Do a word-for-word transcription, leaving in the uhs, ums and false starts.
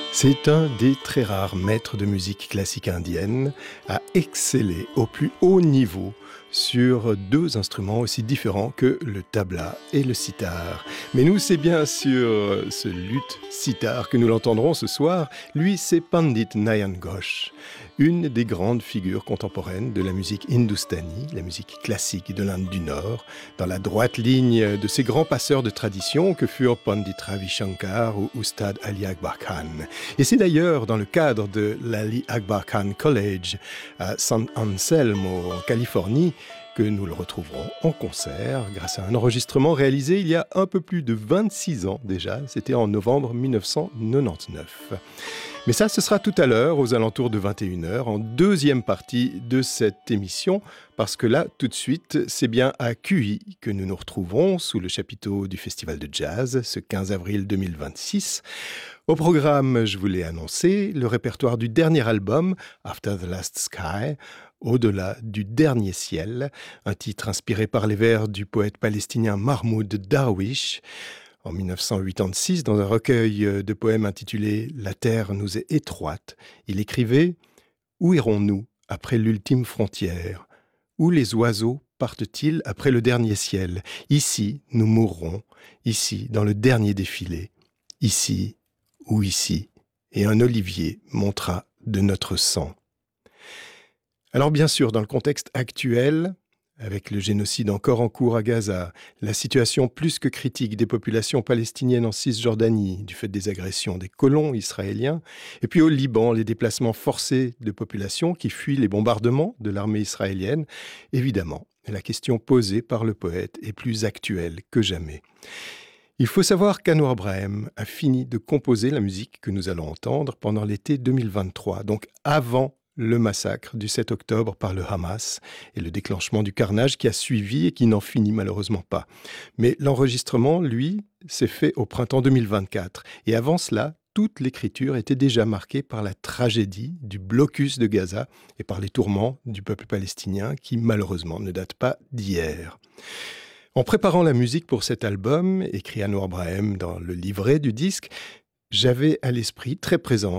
C'est un des très rares maîtres de musique classique indienne à exceller au plus haut niveau sur deux instruments aussi différents que le tabla et le sitar. Mais nous, c'est bien sur ce luth sitar que nous l'entendrons ce soir. Lui, c'est Pandit Nayan Ghosh, une des grandes figures contemporaines de la musique hindustanie, la musique classique de l'Inde du Nord, dans la droite ligne de ces grands passeurs de tradition que furent Pandit Ravi Shankar ou Ustad Ali Akbar Khan. Et c'est d'ailleurs dans le cadre de l'Ali Akbar Khan College à San Anselmo, en Californie, que nous le retrouverons en concert grâce à un enregistrement réalisé il y a un peu plus de vingt-six ans déjà. C'était en novembre mille neuf cent quatre-vingt-dix-neuf. Mais ça, ce sera tout à l'heure, aux alentours de vingt et une heures, en deuxième partie de cette émission, parce que là, tout de suite, c'est bien à Q I que nous nous retrouvons sous le chapiteau du Festival de Jazz, ce quinze avril deux mille vingt-six. Au programme, je vous l'ai annoncé, le répertoire du dernier album, After the Last Sky, Au-delà du dernier ciel, un titre inspiré par les vers du poète palestinien Mahmoud Darwish. En mille neuf cent quatre-vingt-seize, dans un recueil de poèmes intitulé « La terre nous est étroite », il écrivait « Où irons-nous après l'ultime frontière ? Où les oiseaux partent-ils après le dernier ciel ? Ici, nous mourrons, ici, dans le dernier défilé, ici ou ici, et un olivier montera de notre sang. » Alors bien sûr, dans le contexte actuel, avec le génocide encore en cours à Gaza, la situation plus que critique des populations palestiniennes en Cisjordanie, du fait des agressions des colons israéliens, et puis au Liban, les déplacements forcés de populations qui fuient les bombardements de l'armée israélienne, évidemment, la question posée par le poète est plus actuelle que jamais. Il faut savoir qu'Anwar Braham a fini de composer la musique que nous allons entendre pendant l'été deux mille vingt-trois, donc avant le massacre du sept octobre par le Hamas et le déclenchement du carnage qui a suivi et qui n'en finit malheureusement pas. Mais l'enregistrement, lui, s'est fait au printemps deux mille vingt-quatre. Et avant cela, toute l'écriture était déjà marquée par la tragédie du blocus de Gaza et par les tourments du peuple palestinien qui, malheureusement, ne datent pas d'hier. En préparant la musique pour cet album, écrit Anwar Braham dans le livret du disque, j'avais à l'esprit très présent